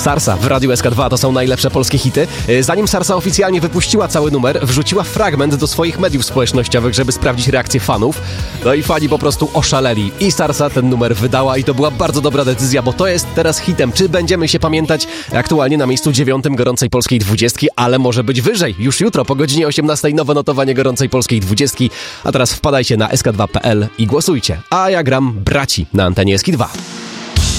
Sarsa w Radiu SK2 to są najlepsze polskie hity. Zanim Sarsa oficjalnie wypuściła cały numer, wrzuciła fragment do swoich mediów społecznościowych, żeby sprawdzić reakcję fanów. No i fani po prostu oszaleli. I Sarsa ten numer wydała i to była bardzo dobra decyzja, bo to jest teraz hitem. Czy będziemy się pamiętać? Aktualnie na miejscu 9 gorącej polskiej 20, ale może być wyżej. Już jutro po godzinie 18 nowe notowanie gorącej polskiej 20. A teraz wpadajcie na sk2.pl i głosujcie. A ja gram Braci na antenie SK2.